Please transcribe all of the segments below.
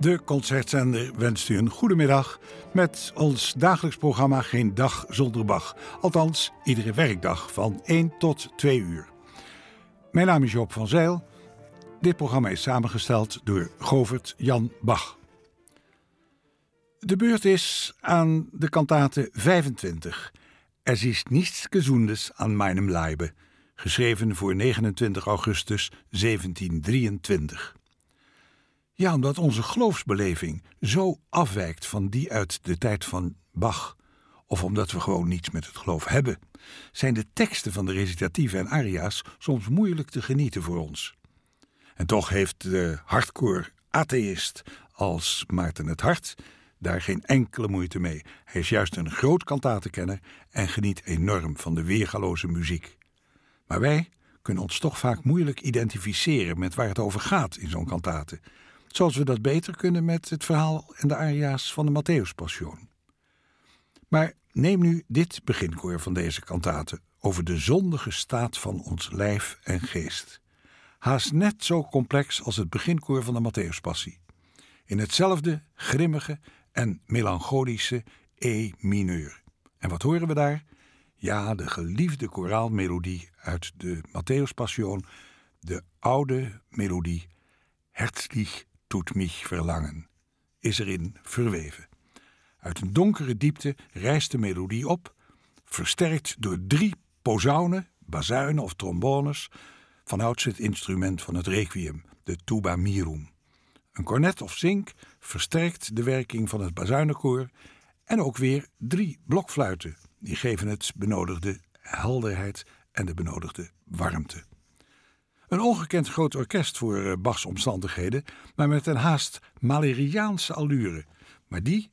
De Concertzender wenst u een goede middag met ons dagelijks programma Geen Dag Zonder Bach. Althans, iedere werkdag van 1 tot 2 uur. Mijn naam is Joop van Zijl. Dit programma is samengesteld door Govert Jan Bach. De beurt is aan de kantate 25. Es ist nichts Gesundes an meinem Leibe, geschreven voor 29 augustus 1723. Ja, omdat onze geloofsbeleving zo afwijkt van die uit de tijd van Bach, of omdat we gewoon niets met het geloof hebben, zijn de teksten van de recitatieve en aria's soms moeilijk te genieten voor ons. En toch heeft de hardcore atheïst als Maarten het Hart daar geen enkele moeite mee. Hij is juist een groot kantatenkenner en geniet enorm van de weergaloze muziek. Maar wij kunnen ons toch vaak moeilijk identificeren met waar het over gaat in zo'n kantate, zoals we dat beter kunnen met het verhaal en de aria's van de Matthäuspassion. Maar neem nu dit beginkoor van deze kantate over de zondige staat van ons lijf en geest. Haast net zo complex als het beginkoor van de Matthäuspassie. In hetzelfde grimmige en melancholische E mineur. En wat horen we daar? Ja, de geliefde koraalmelodie uit de Matthäuspassion, de oude melodie Herzlich tut mich verlangen, is erin verweven. Uit een donkere diepte rijst de melodie op, versterkt door 3 posaunen, bazuinen of trombones, vanouds het instrument van het requiem, de tuba mirum. Een cornet of zink versterkt de werking van het bazuinenkoor en ook weer 3 blokfluiten, die geven het benodigde helderheid en de benodigde warmte. Een ongekend groot orkest voor Bachs omstandigheden, maar met een haast Mahleriaanse allure. Maar die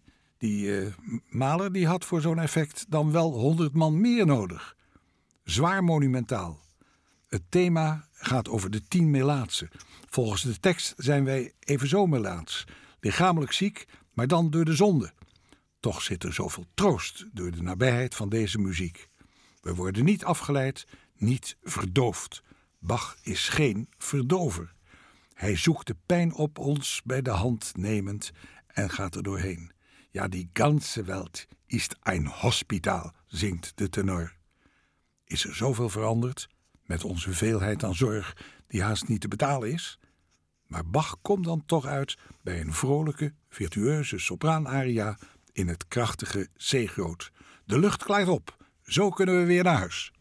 Mahler die had voor zo'n effect dan wel 100 man meer nodig. Zwaar monumentaal. Het thema gaat over de 10 melaatsen. Volgens de tekst zijn wij evenzo melaats, lichamelijk ziek, maar dan door de zonde. Toch zit er zoveel troost door de nabijheid van deze muziek. We worden niet afgeleid, niet verdoofd. Bach is geen verdover. Hij zoekt de pijn op ons bij de hand nemend en gaat er doorheen. Ja, die ganze Welt ist ein Hospital, zingt de tenor. Is er zoveel veranderd, met onze veelheid aan zorg die haast niet te betalen is? Maar Bach komt dan toch uit bij een vrolijke, virtueuze sopraanaria in het krachtige C-groot. De lucht klaart op, zo kunnen we weer naar huis.